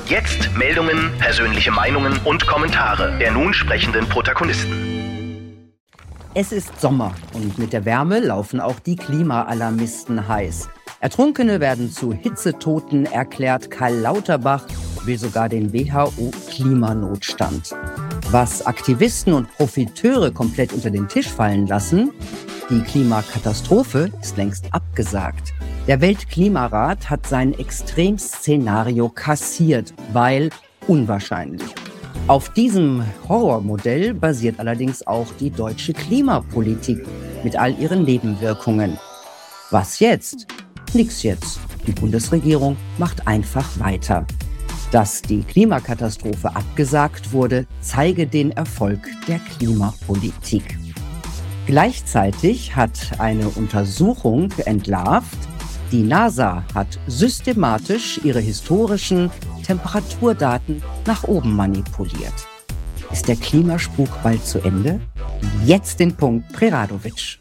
Jetzt Meldungen, persönliche Meinungen und Kommentare der nun sprechenden Protagonisten. Es ist Sommer und mit der Wärme laufen auch die Klimaalarmisten heiß. Ertrunkene werden zu Hitzetoten erklärt. Karl Lauterbach will sogar den WHO-Klimanotstand. Was Aktivisten und Profiteure komplett unter den Tisch fallen lassen, die Klimakatastrophe ist längst abgesagt. Der Weltklimarat hat sein Extremszenario kassiert, weil unwahrscheinlich. Auf diesem Horrormodell basiert allerdings auch die deutsche Klimapolitik mit all ihren Nebenwirkungen. Was jetzt? Nix jetzt. Die Bundesregierung macht einfach weiter. Dass die Klimakatastrophe abgesagt wurde, zeige den Erfolg der Klimapolitik. Gleichzeitig hat eine Untersuchung entlarvt, die NASA hat systematisch ihre historischen Temperaturdaten nach oben manipuliert. Ist der Klimaspuk bald zu Ende? Jetzt den Punkt Preradovic.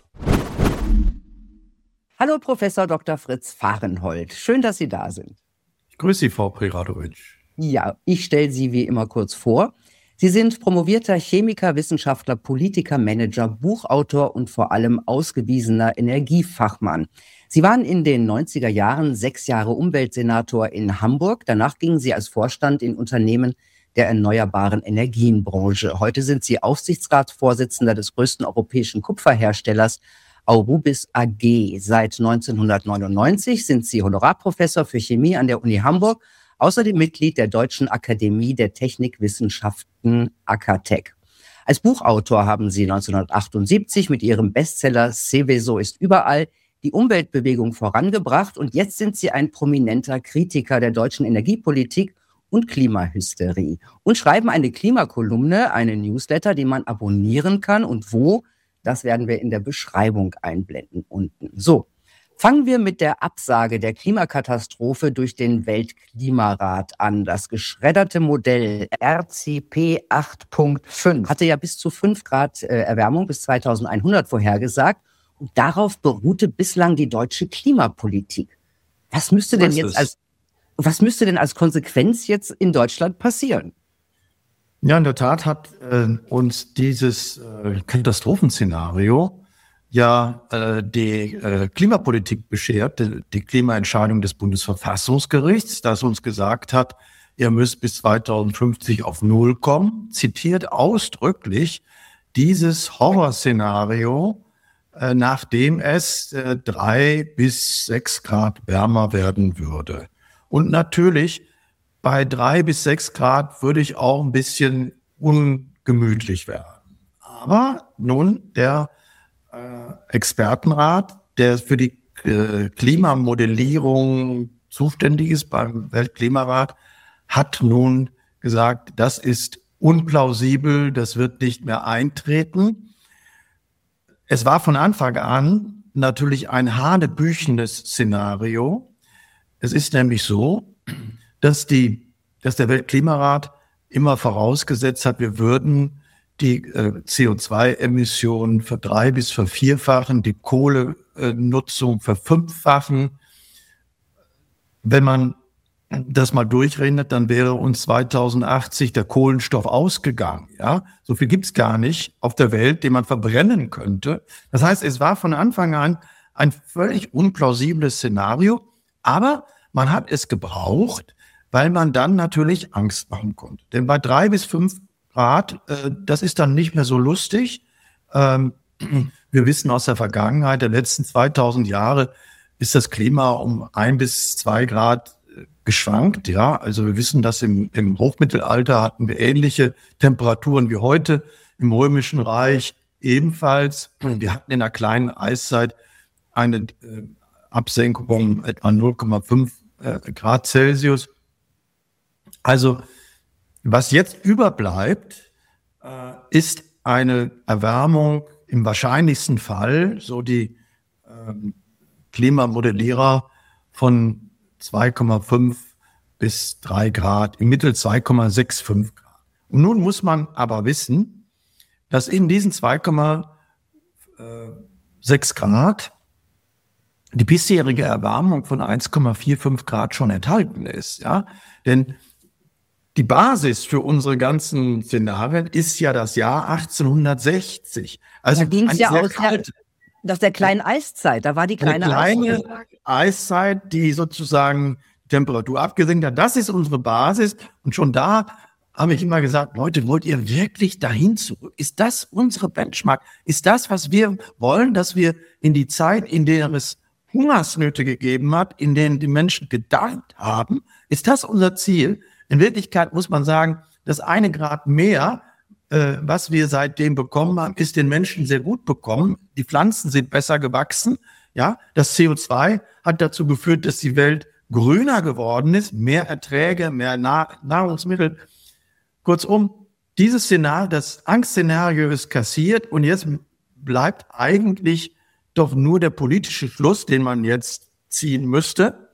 Hallo Professor Dr. Fritz Fahrenhold. Schön, dass Sie da sind. Ich grüße Sie, Frau Preradovic. Ja, ich stelle Sie wie immer kurz vor. Sie sind promovierter Chemiker, Wissenschaftler, Politiker, Manager, Buchautor und vor allem ausgewiesener Energiefachmann. Sie waren in den 90er Jahren 6 Jahre Umweltsenator in Hamburg. Danach gingen Sie als Vorstand in Unternehmen der erneuerbaren Energienbranche. Heute sind Sie Aufsichtsratsvorsitzender des größten europäischen Kupferherstellers Aurubis AG. Seit 1999 sind Sie Honorarprofessor für Chemie an der Uni Hamburg, außerdem Mitglied der Deutschen Akademie der Technikwissenschaften AKTech. Als Buchautor haben Sie 1978 mit Ihrem Bestseller Seveso ist überall die Umweltbewegung vorangebracht und jetzt sind Sie ein prominenter Kritiker der deutschen Energiepolitik und Klimahysterie und schreiben eine Klimakolumne, eine Newsletter, die man abonnieren kann und wo, das werden wir in der Beschreibung einblenden unten. So, fangen wir mit der Absage der Klimakatastrophe durch den Weltklimarat an. Das geschredderte Modell RCP 8.5 hatte ja bis zu 5 Grad Erwärmung bis 2100 vorhergesagt. Und darauf beruhte bislang die deutsche Klimapolitik. Was müsste denn als Konsequenz jetzt in Deutschland passieren? Ja, in der Tat hat uns dieses Katastrophenszenario die Klimapolitik beschert, die Klimaentscheidung des Bundesverfassungsgerichts, das uns gesagt hat, ihr müsst bis 2050 auf Null kommen, zitiert ausdrücklich dieses Horrorszenario, nachdem es 3 bis 6 Grad wärmer werden würde. Und natürlich, bei 3 bis 6 Grad würde ich auch ein bisschen ungemütlich werden. Aber nun, der Expertenrat, der für die Klimamodellierung zuständig ist beim Weltklimarat, hat nun gesagt, das ist unplausibel, das wird nicht mehr eintreten. Es war von Anfang an natürlich ein hanebüchenes Szenario. Es ist nämlich so, dass der Weltklimarat immer vorausgesetzt hat, wir würden die CO2-Emissionen ver-3- bis ver-4-fachen, die Kohlenutzung ver-5-fachen. Wenn man das mal durchrechnet, dann wäre uns 2080 der Kohlenstoff ausgegangen. Ja, so viel gibt's gar nicht auf der Welt, den man verbrennen könnte. Das heißt, es war von Anfang an ein völlig unplausibles Szenario, aber man hat es gebraucht, weil man dann natürlich Angst machen konnte. Denn bei 3 bis 5 Grad, das ist dann nicht mehr so lustig. Wir wissen aus der Vergangenheit, der letzten 2000 Jahre, ist das Klima um 1 bis 2 Grad geschwankt, ja. Also wir wissen, dass im Hochmittelalter hatten wir ähnliche Temperaturen wie heute, im Römischen Reich ebenfalls. Wir hatten in einer kleinen Eiszeit eine Absenkung um etwa 0,5 Grad Celsius. Also was jetzt überbleibt, ist eine Erwärmung im wahrscheinlichsten Fall, so die Klimamodellierer, von 2,5 bis 3 Grad, im Mittel 2,65 Grad. Und nun muss man aber wissen, dass in diesen 2,6 Grad die bisherige Erwärmung von 1,45 Grad schon enthalten ist. Ja? Denn die Basis für unsere ganzen Szenarien ist ja das Jahr 1860. Also da ging es ja aus der kleinen Eiszeit. Eiszeit. Da war die kleine Eiszeit, die sozusagen Temperatur abgesenkt hat. Das ist unsere Basis. Und schon da habe ich immer gesagt, Leute, wollt ihr wirklich dahin zurück? Ist das unsere Benchmark? Ist das, was wir wollen, dass wir in die Zeit, in der es Hungersnöte gegeben hat, in denen die Menschen gedarbt haben, ist das unser Ziel? In Wirklichkeit muss man sagen, das 1 Grad mehr, was wir seitdem bekommen haben, ist den Menschen sehr gut bekommen. Die Pflanzen sind besser gewachsen. Ja, das CO2 hat dazu geführt, dass die Welt grüner geworden ist, mehr Erträge, mehr Nahrungsmittel. Kurzum, dieses Szenario, das Angstszenario ist kassiert und jetzt bleibt eigentlich doch nur der politische Schluss, den man jetzt ziehen müsste.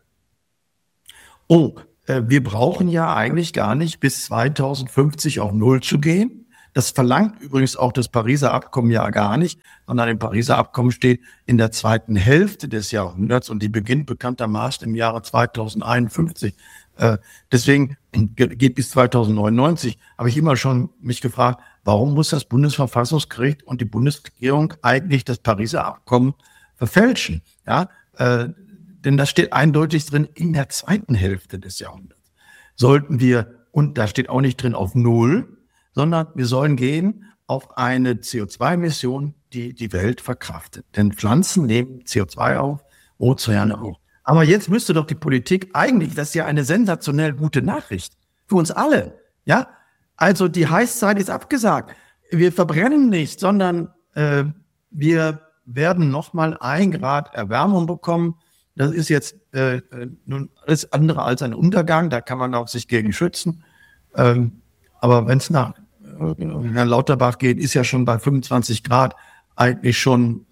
Wir brauchen ja eigentlich gar nicht bis 2050 auf Null zu gehen. Das verlangt übrigens auch das Pariser Abkommen ja gar nicht, sondern im Pariser Abkommen steht in der zweiten Hälfte des Jahrhunderts und die beginnt bekanntermaßen im Jahre 2051. Deswegen geht bis 2099, habe ich immer schon mich gefragt, warum muss das Bundesverfassungsgericht und die Bundesregierung eigentlich das Pariser Abkommen verfälschen? Ja, denn das steht eindeutig drin in der zweiten Hälfte des Jahrhunderts. Sollten wir, und da steht auch nicht drin auf Null, sondern wir sollen gehen auf eine CO2-Emission, die die Welt verkraftet. Denn Pflanzen nehmen CO2 auf, Ozeane auch. Aber jetzt müsste doch die Politik eigentlich, das ist ja eine sensationell gute Nachricht für uns alle. Ja, also die Heißzeit ist abgesagt. Wir verbrennen nicht, sondern wir werden nochmal 1 Grad Erwärmung bekommen. Das ist jetzt nun alles andere als ein Untergang. Da kann man auch sich gegen schützen. Aber wenn es nach Herrn Lauterbach geht, ist ja schon bei 25 Grad eigentlich schon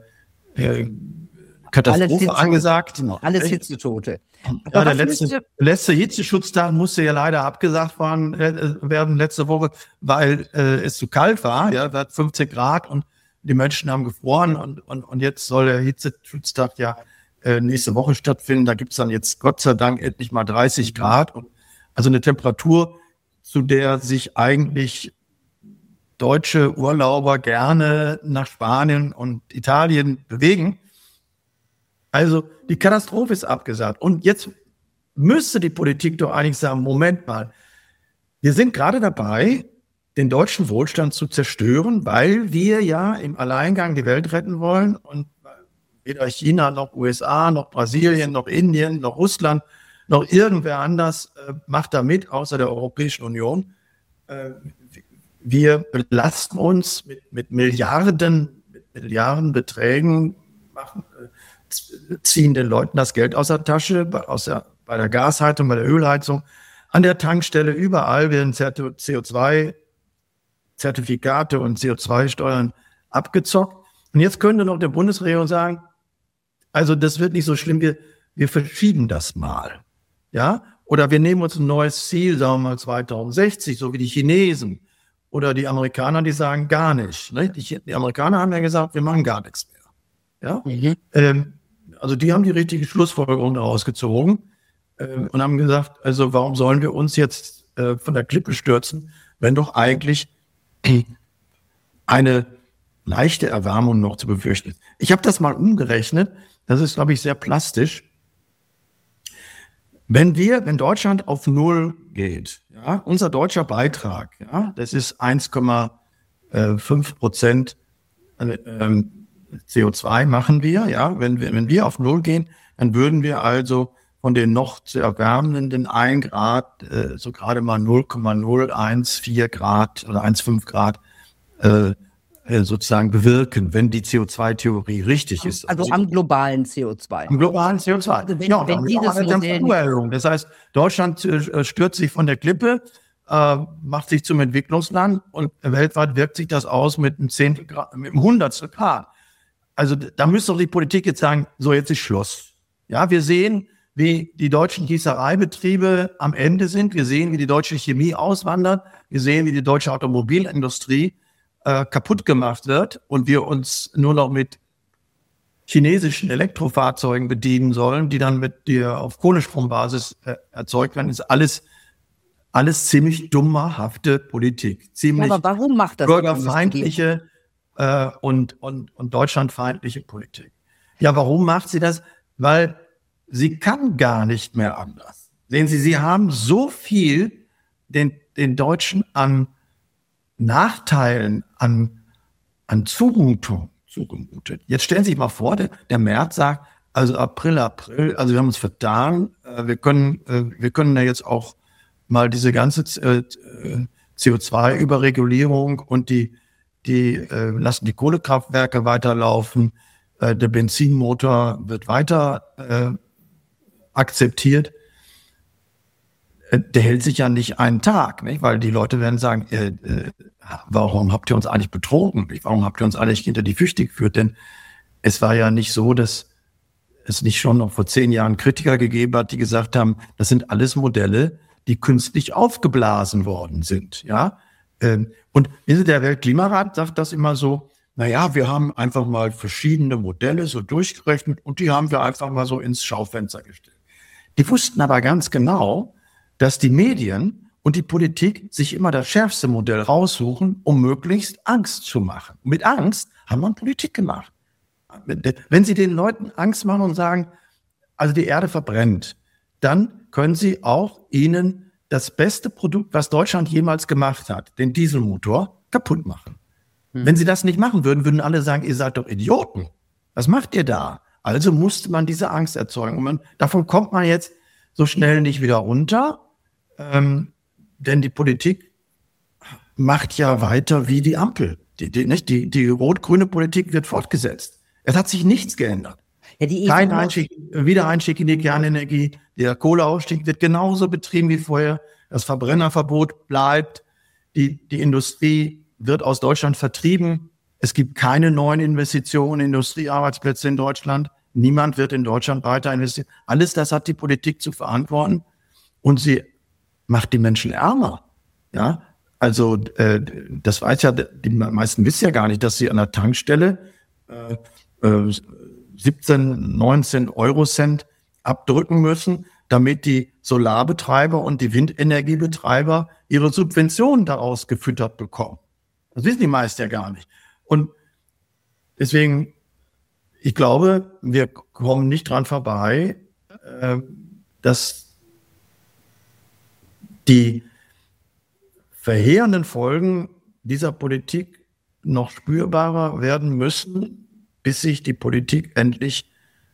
Katastrophe angesagt. Genau, alles Hitzetote. Ja, der letzte Hitzeschutztag musste ja leider abgesagt werden letzte Woche, weil es zu kalt war. Ja, es hat 15 Grad und die Menschen haben gefroren und jetzt soll der Hitzeschutztag ja nächste Woche stattfinden. Da gibt es dann jetzt Gott sei Dank endlich mal 30 Grad. Und also eine Temperatur, zu der sich eigentlich deutsche Urlauber gerne nach Spanien und Italien bewegen. Also die Katastrophe ist abgesagt. Und jetzt müsste die Politik doch eigentlich sagen, Moment mal, wir sind gerade dabei, den deutschen Wohlstand zu zerstören, weil wir ja im Alleingang die Welt retten wollen und weder China noch USA noch Brasilien noch Indien noch Russland noch irgendwer anders macht da mit, außer der Europäischen Union. Wir belasten uns mit Milliardenbeträgen, ziehen den Leuten das Geld aus der Tasche, bei der Gasheizung, bei der Ölheizung, an der Tankstelle, überall werden CO2-Zertifikate und CO2-Steuern abgezockt. Und jetzt könnte noch der Bundesregierung sagen, also das wird nicht so schlimm, wir verschieben das mal. Ja? Oder wir nehmen uns ein neues Ziel, sagen wir mal 2060, so wie die Chinesen oder die Amerikaner, die sagen gar nicht. Ne? Die Amerikaner haben ja gesagt, wir machen gar nichts mehr. Ja? Also die haben die richtige Schlussfolgerung daraus gezogen und haben gesagt, also warum sollen wir uns jetzt von der Klippe stürzen, wenn doch eigentlich eine leichte Erwärmung noch zu befürchten ist. Ich habe das mal umgerechnet, das ist, glaube ich, sehr plastisch. Wenn Deutschland auf Null geht, ja, unser deutscher Beitrag, ja, das ist 1,5% CO2 machen wir, ja, wenn wir auf Null gehen, dann würden wir also von den noch zu erwärmenden 1 Grad so gerade mal 0,014 Grad oder 1,5 Grad sozusagen bewirken, wenn die CO2-Theorie richtig ist. Also am globalen CO2. Am globalen CO2. Also wenn dieses Modell das heißt, Deutschland stürzt sich von der Klippe, macht sich zum Entwicklungsland und weltweit wirkt sich das aus mit einem Hundertstel Grad. Also da müsste doch die Politik jetzt sagen, so jetzt ist Schluss. Ja, wir sehen, wie die deutschen Gießereibetriebe am Ende sind. Wir sehen, wie die deutsche Chemie auswandert. Wir sehen, wie die deutsche Automobilindustrie kaputt gemacht wird und wir uns nur noch mit chinesischen Elektrofahrzeugen bedienen sollen, die dann auf Kohlestrombasis erzeugt werden. Ist alles alles ziemlich dummerhafte Politik. Ziemlich aber warum macht das bürgerfeindliche und deutschlandfeindliche Politik. Ja, warum macht sie das? Weil sie kann gar nicht mehr anders. Sehen Sie, sie haben so viel den Deutschen an Nachteilen, an Zumutung zugemutet. Jetzt stellen Sie sich mal vor, der Merz sagt, also April, also wir haben uns vertan, wir können ja jetzt auch mal diese ganze CO2-Überregulierung und die lassen die Kohlekraftwerke weiterlaufen, der Benzinmotor wird weiter akzeptiert. Der hält sich ja nicht einen Tag, nicht? Weil die Leute werden sagen, warum habt ihr uns eigentlich betrogen? Warum habt ihr uns eigentlich hinter die Füße geführt? Denn es war ja nicht so, dass es nicht schon noch vor 10 Jahren Kritiker gegeben hat, die gesagt haben, das sind alles Modelle, die künstlich aufgeblasen worden sind. Ja? Und der Weltklimarat sagt das immer so, naja, wir haben einfach mal verschiedene Modelle so durchgerechnet und die haben wir einfach mal so ins Schaufenster gestellt. Die wussten aber ganz genau, dass die Medien und die Politik sich immer das schärfste Modell raussuchen, um möglichst Angst zu machen. Mit Angst haben wir Politik gemacht. Wenn Sie den Leuten Angst machen und sagen, also die Erde verbrennt, dann können Sie auch ihnen das beste Produkt, was Deutschland jemals gemacht hat, den Dieselmotor, kaputt machen. Wenn Sie das nicht machen würden, würden alle sagen, ihr seid doch Idioten. Was macht ihr da? Also musste man diese Angst erzeugen. Und davon kommt man jetzt so schnell nicht wieder runter, denn die Politik macht ja weiter wie die Ampel. Die rot-grüne Politik wird fortgesetzt. Es hat sich nichts geändert. Ja, kein Wiedereinstieg in die Kernenergie. Der Kohleausstieg wird genauso betrieben wie vorher. Das Verbrennerverbot bleibt. Die Industrie wird aus Deutschland vertrieben. Es gibt keine neuen Investitionen, Industriearbeitsplätze in Deutschland. Niemand wird in Deutschland weiter investieren. Alles das hat die Politik zu verantworten. Und sie macht die Menschen ärmer. Ja, also das weiß ja, die meisten wissen ja gar nicht, dass sie an der Tankstelle 17, 19 Eurocent abdrücken müssen, damit die Solarbetreiber und die Windenergiebetreiber ihre Subventionen daraus gefüttert bekommen. Das wissen die meisten ja gar nicht. Und deswegen, ich glaube, wir kommen nicht dran vorbei, dass die verheerenden Folgen dieser Politik noch spürbarer werden müssen, bis sich die Politik endlich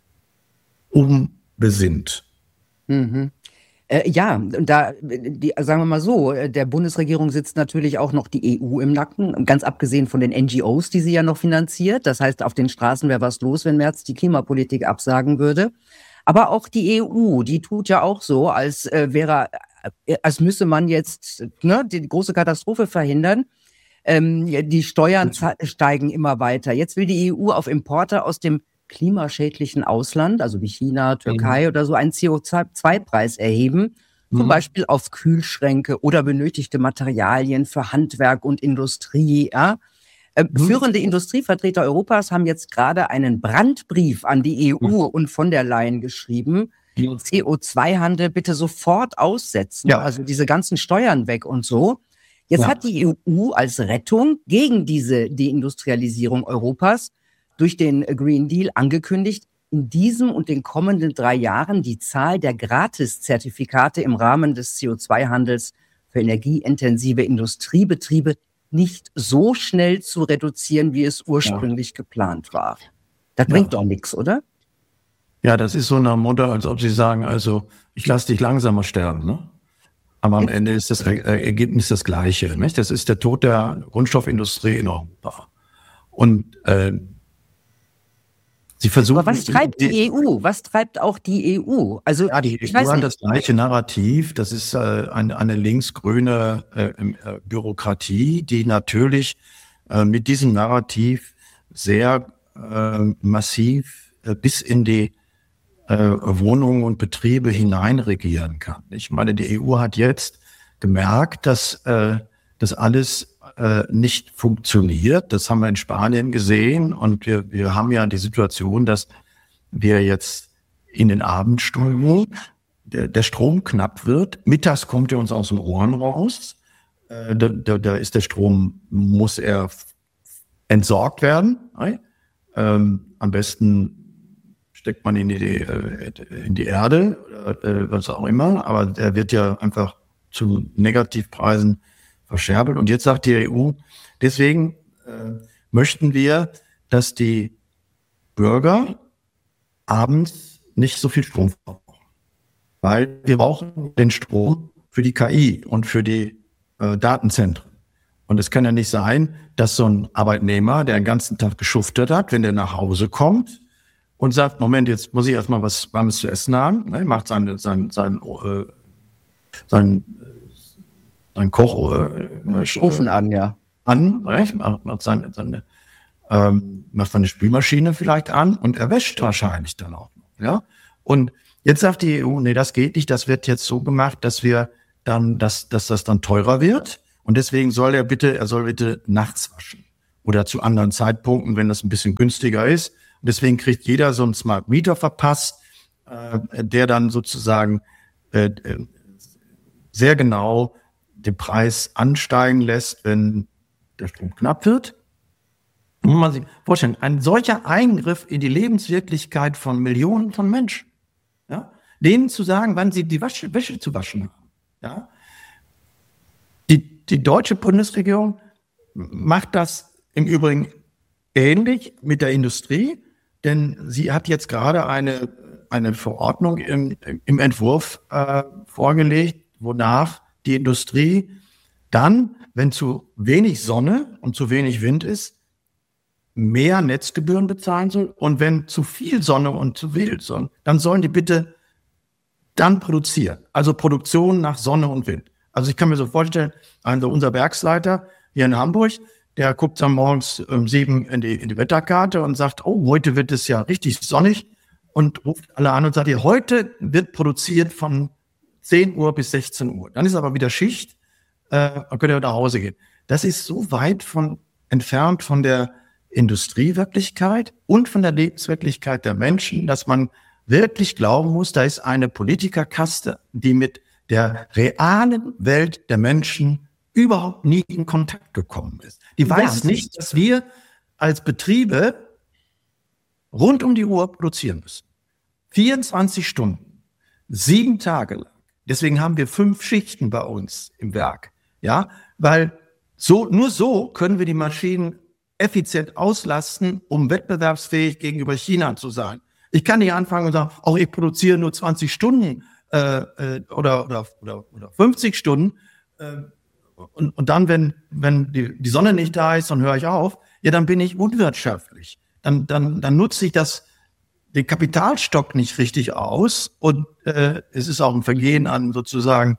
umbesinnt. Mhm. Ja, sagen wir mal so, der Bundesregierung sitzt natürlich auch noch die EU im Nacken, ganz abgesehen von den NGOs, die sie ja noch finanziert. Das heißt, auf den Straßen wäre was los, wenn Merz die Klimapolitik absagen würde. Aber auch die EU, die tut ja auch so, als müsse man jetzt die große Katastrophe verhindern. Die Steuern steigen immer weiter. Jetzt will die EU auf Importe aus dem klimaschädlichen Ausland, also wie China, Türkei oder so, einen CO2-Preis erheben, zum Beispiel auf Kühlschränke oder benötigte Materialien für Handwerk und Industrie. Ja? Führende Industrievertreter Europas haben jetzt gerade einen Brandbrief an die EU und von der Leyen geschrieben, CO2-Handel bitte sofort aussetzen, also diese ganzen Steuern weg und so. Jetzt hat die EU als Rettung gegen diese Deindustrialisierung Europas durch den Green Deal angekündigt, in diesem und den kommenden 3 Jahren die Zahl der Gratiszertifikate im Rahmen des CO2-Handels für energieintensive Industriebetriebe nicht so schnell zu reduzieren, wie es ursprünglich geplant war. Das bringt doch nichts, oder? Ja, das ist so eine Mutter, als ob sie sagen, also ich lasse dich langsamer sterben, ne? Aber am Ende ist das Ergebnis das Gleiche, nicht? Das ist der Tod der Grundstoffindustrie in Europa. Und sie versuchen. Aber was treibt die EU? Was treibt auch die EU? Also die EU hat das gleiche Narrativ. Das ist eine linksgrüne Bürokratie, die natürlich mit diesem Narrativ sehr massiv bis in die Wohnungen und Betriebe hineinregieren kann. Ich meine, die EU hat jetzt gemerkt, dass das alles nicht funktioniert. Das haben wir in Spanien gesehen und wir haben ja die Situation, dass wir jetzt in den Abendstunden der Strom knapp wird. Mittags kommt er uns aus den Ohren raus. Da ist der Strom, muss er entsorgt werden. Am besten steckt man in die Erde, was auch immer, aber der wird ja einfach zu Negativpreisen verscherbelt. Und jetzt sagt die EU, deswegen möchten wir, dass die Bürger abends nicht so viel Strom verbrauchen. Weil wir brauchen den Strom für die KI und für die Datenzentren. Und es kann ja nicht sein, dass so ein Arbeitnehmer, der den ganzen Tag geschuftet hat, wenn der nach Hause kommt und sagt, Moment, jetzt muss ich erstmal was Warmes zu essen haben, ne, macht seinen Koch Ofen an, ja. Macht seine Spülmaschine vielleicht an und er wäscht wahrscheinlich dann auch noch. Ja? Und jetzt sagt die EU, nee, das geht nicht, das wird jetzt so gemacht, dass das dann teurer wird. Und deswegen soll er bitte nachts waschen oder zu anderen Zeitpunkten, wenn das ein bisschen günstiger ist. Und deswegen kriegt jeder so einen Smart Meter verpasst, der dann sozusagen sehr genau den Preis ansteigen lässt, wenn der Strom knapp wird. Muss man sich vorstellen, ein solcher Eingriff in die Lebenswirklichkeit von Millionen von Menschen, ja, denen zu sagen, wann sie die Wäsche zu waschen haben. Ja. Die deutsche Bundesregierung macht das im Übrigen ähnlich mit der Industrie, denn sie hat jetzt gerade eine Verordnung im Entwurf vorgelegt, wonach die Industrie dann, wenn zu wenig Sonne und zu wenig Wind ist, mehr Netzgebühren bezahlen soll. Und wenn zu viel Sonne und zu wenig Sonne, dann sollen die bitte dann produzieren. Also Produktion nach Sonne und Wind. Also ich kann mir so vorstellen, also unser Werksleiter hier in Hamburg, der guckt dann morgens um 7 in die Wetterkarte und sagt, oh, heute wird es ja richtig sonnig und ruft alle an und sagt, heute wird produziert von 10 Uhr bis 16 Uhr. Dann ist aber wieder Schicht, dann könnt ihr nach Hause gehen. Das ist so weit entfernt von der Industriewirklichkeit und von der Lebenswirklichkeit der Menschen, dass man wirklich glauben muss, da ist eine Politikerkaste, die mit der realen Welt der Menschen überhaupt nie in Kontakt gekommen ist. Die weiß nicht, dass wir als Betriebe rund um die Uhr produzieren müssen. 24 Stunden, 7 Tage lang. Deswegen haben wir 5 Schichten bei uns im Werk. Ja, weil nur so können wir die Maschinen effizient auslasten, um wettbewerbsfähig gegenüber China zu sein. Ich kann nicht anfangen und sagen, auch ich produziere nur 20 Stunden oder 50 Stunden und dann, wenn die Sonne nicht da ist, dann höre ich auf, ja, dann bin ich unwirtschaftlich. Dann nutze ich den Kapitalstock nicht richtig aus und es ist auch ein Vergehen an sozusagen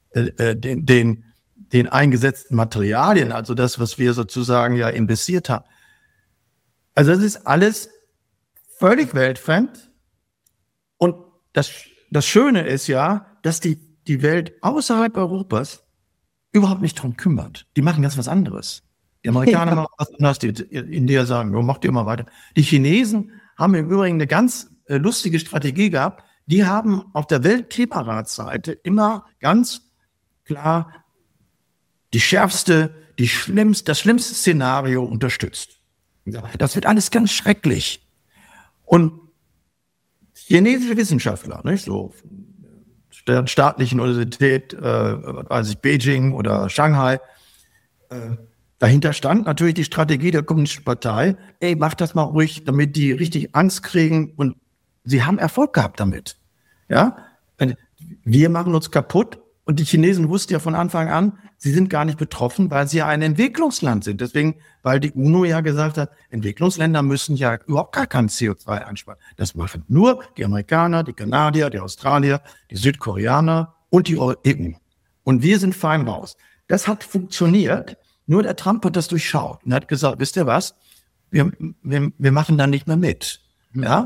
den eingesetzten Materialien, also das, was wir sozusagen ja investiert haben. Also das ist alles völlig weltfremd. Und das Schöne ist ja, dass die Welt außerhalb Europas überhaupt nicht drum kümmert. Die machen ganz was anderes. Die Amerikaner machen was anderes, die Indier sagen, macht ihr mal weiter. Die Chinesen haben im Übrigen eine ganz lustige Strategie gehabt. Die haben auf der Weltklimaratsseite immer ganz klar das schlimmste Szenario unterstützt. Das wird alles ganz schrecklich. Und chinesische Wissenschaftler, nicht so der staatlichen Universität, Beijing oder Shanghai, dahinter stand natürlich die Strategie der Kommunistischen Partei, macht das mal ruhig, damit die richtig Angst kriegen, und sie haben Erfolg gehabt damit. Ja? Wir machen uns kaputt, und die Chinesen wussten ja von Anfang an, sie sind gar nicht betroffen, weil sie ja ein Entwicklungsland sind. Deswegen, weil die UNO ja gesagt hat, Entwicklungsländer müssen ja überhaupt gar kein CO2 einsparen. Das machen nur die Amerikaner, die Kanadier, die Australier, die Südkoreaner und die EU. Und wir sind fein raus. Das hat funktioniert, nur der Trump hat das durchschaut und hat gesagt, wisst ihr was, wir machen da nicht mehr mit. Ja?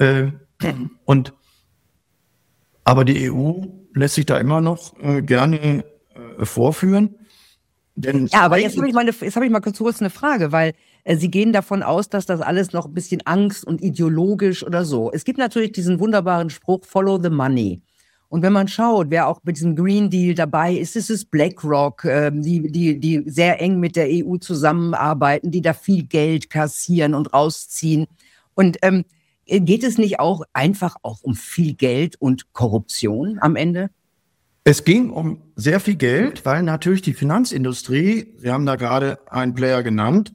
Aber die EU lässt sich da immer noch gerne vorführen. Denn ja, aber jetzt habe ich mal kurz eine Frage, weil Sie gehen davon aus, dass das alles noch ein bisschen Angst und ideologisch oder so. Es gibt natürlich diesen wunderbaren Spruch, follow the money. Und wenn man schaut, wer auch mit diesem Green Deal dabei ist, ist es BlackRock, die sehr eng mit der EU zusammenarbeiten, die da viel Geld kassieren und rausziehen. Und geht es nicht auch einfach auch um viel Geld und Korruption am Ende? Es ging um sehr viel Geld, weil natürlich die Finanzindustrie, Sie haben da gerade einen Player genannt,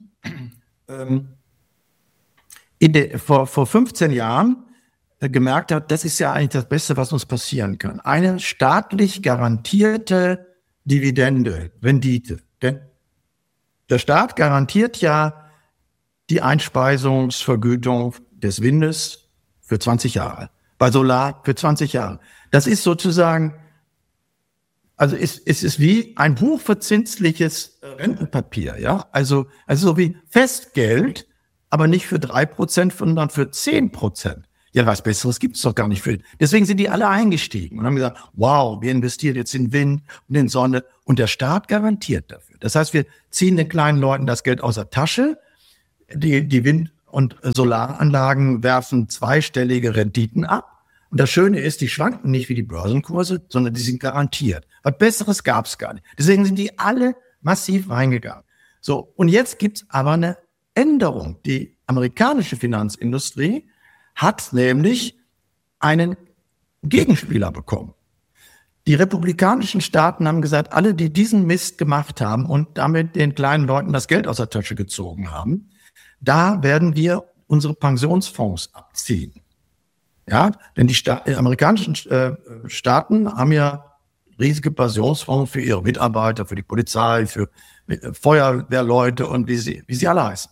vor 15 Jahren gemerkt hat, das ist ja eigentlich das Beste, was uns passieren kann. Eine staatlich garantierte Dividende, Rendite. Denn der Staat garantiert ja die Einspeisungsvergütung des Windes für 20 Jahre, bei Solar für 20 Jahre. Das ist sozusagen, also es ist wie ein hochverzinsliches Rentenpapier, ja, also so wie Festgeld, aber nicht für 3%, sondern für 10%. Ja, was Besseres gibt es doch gar nicht für. Deswegen sind die alle eingestiegen und haben gesagt, wow, wir investieren jetzt in Wind und in Sonne und der Staat garantiert dafür. Das heißt, wir ziehen den kleinen Leuten das Geld aus der Tasche. Die Wind- und Solaranlagen werfen zweistellige Renditen ab. Und das Schöne ist, die schwanken nicht wie die Börsenkurse, sondern die sind garantiert. Was Besseres gab es gar nicht. Deswegen sind die alle massiv reingegangen. So, und jetzt gibt's aber eine Änderung. Die amerikanische Finanzindustrie hat nämlich einen Gegenspieler bekommen. Die republikanischen Staaten haben gesagt, alle, die diesen Mist gemacht haben und damit den kleinen Leuten das Geld aus der Tasche gezogen haben, da werden wir unsere Pensionsfonds abziehen. Ja, denn die amerikanischen Staaten haben ja riesige Pensionsfonds für ihre Mitarbeiter, für die Polizei, für Feuerwehrleute und wie sie alle heißen.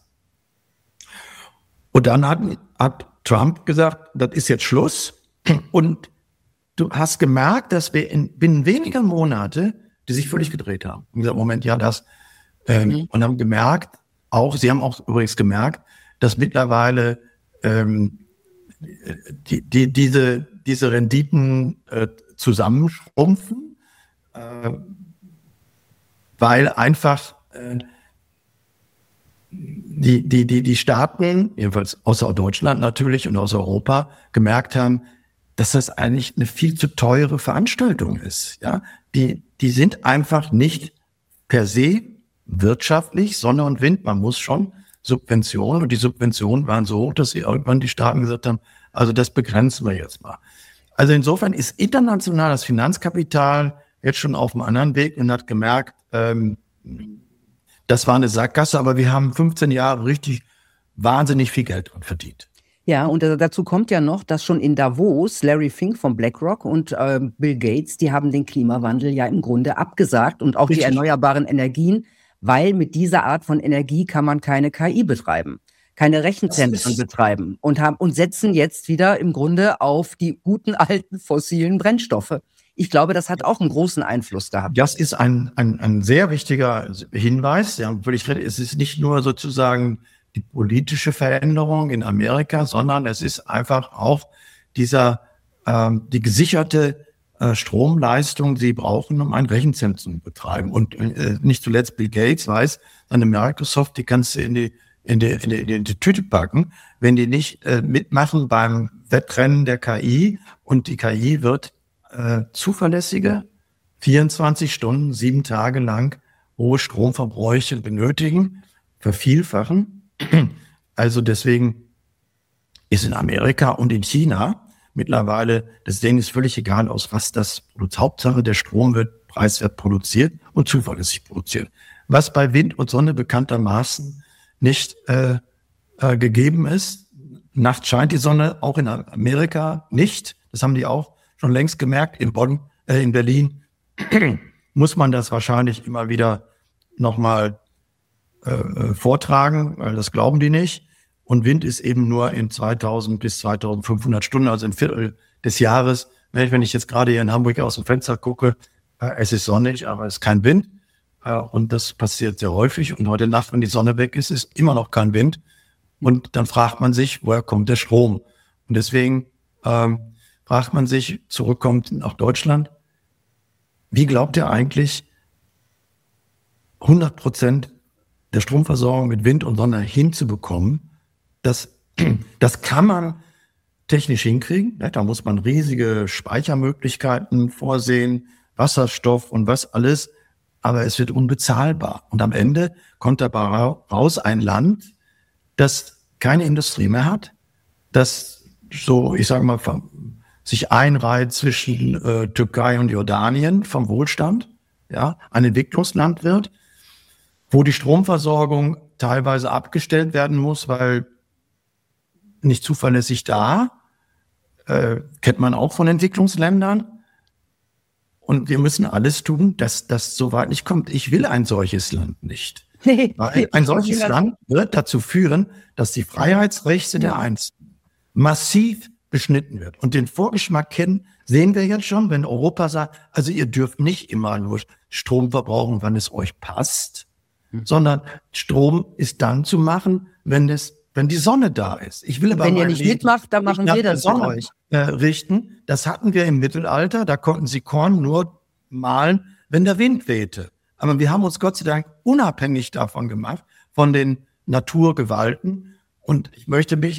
Und dann hat Trump gesagt, das ist jetzt Schluss. Und du hast gemerkt, dass wir binnen weniger Monate, die sich völlig gedreht haben. Und gesagt, Moment, ja, das. Und haben gemerkt, sie haben auch übrigens gemerkt, dass mittlerweile diese Renditen zusammenschrumpfen, weil einfach die Staaten, jedenfalls außer Deutschland natürlich und aus Europa, gemerkt haben, dass das eigentlich eine viel zu teure Veranstaltung ist. Ja, die sind einfach nicht per se wirtschaftlich, Sonne und Wind. Man muss schon Subventionen, und die Subventionen waren so hoch, dass sie irgendwann die Staaten gesagt haben, also das begrenzen wir jetzt mal. Also insofern ist international das Finanzkapital jetzt schon auf einem anderen Weg und hat gemerkt, das war eine Sackgasse, aber wir haben 15 Jahre richtig wahnsinnig viel Geld dran verdient. Ja, und dazu kommt ja noch, dass schon in Davos Larry Fink von BlackRock und Bill Gates, die haben den Klimawandel ja im Grunde abgesagt und auch die erneuerbaren Energien, weil mit dieser Art von Energie kann man keine KI betreiben, keine Rechenzentren betreiben und setzen jetzt wieder im Grunde auf die guten alten fossilen Brennstoffe. Ich glaube, das hat auch einen großen Einfluss gehabt. Das ist ein sehr wichtiger Hinweis. Ja, völlig recht. Es ist nicht nur sozusagen die politische Veränderung in Amerika, sondern es ist einfach auch die gesicherte Stromleistung, die sie brauchen, um ein Rechenzentrum zu betreiben. Und nicht zuletzt Bill Gates weiß, seine Microsoft, die kannst du in die Tüte packen, wenn die nicht mitmachen beim Wettrennen der KI. Und die KI wird zuverlässige 24 Stunden, 7 Tage lang hohe Stromverbräuche benötigen, vervielfachen. Also deswegen ist in Amerika und in China mittlerweile, denen ist völlig egal, aus was das produziert. Hauptsache der Strom wird preiswert produziert und zuverlässig produziert. Was bei Wind und Sonne bekanntermaßen nicht gegeben ist. Nachts scheint die Sonne auch in Amerika nicht. Das haben die auch schon längst gemerkt. In Berlin muss man das wahrscheinlich immer wieder nochmal vortragen, weil das glauben die nicht. Und Wind ist eben nur in 2000 bis 2500 Stunden, also ein Viertel des Jahres. Wenn ich jetzt gerade hier in Hamburg aus dem Fenster gucke, es ist sonnig, aber es ist kein Wind. Und das passiert sehr häufig. Und heute Nacht, wenn die Sonne weg ist, ist immer noch kein Wind. Und dann fragt man sich, woher kommt der Strom? Und deswegen fragt man sich, zurückkommt nach Deutschland, wie glaubt ihr eigentlich, 100% der Stromversorgung mit Wind und Sonne hinzubekommen? Das kann man technisch hinkriegen. Da muss man riesige Speichermöglichkeiten vorsehen, Wasserstoff und was alles. Aber es wird unbezahlbar. Und am Ende kommt dabei raus ein Land, das keine Industrie mehr hat, das so, ich sage mal, sich einreiht zwischen Türkei und Jordanien vom Wohlstand, ja, ein Entwicklungsland wird, wo die Stromversorgung teilweise abgestellt werden muss, weil nicht zuverlässig da, kennt man auch von Entwicklungsländern. Und wir müssen alles tun, dass das so weit nicht kommt. Ich will ein solches Land nicht. Nee, Weil ein solches Land wird dazu führen, dass die Freiheitsrechte der Einzelnen massiv beschnitten wird. Und den Vorgeschmack sehen wir jetzt schon, wenn Europa sagt, also ihr dürft nicht immer nur Strom verbrauchen, wann es euch passt, sondern Strom ist dann zu machen, wenn die Sonne da ist. Ich will aber wenn ihr nicht mitmacht, dann machen wir das mit euch. Richten. Das hatten wir im Mittelalter, da konnten sie Korn nur mahlen, wenn der Wind wehte. Aber wir haben uns Gott sei Dank unabhängig davon gemacht, von den Naturgewalten. Und ich möchte mich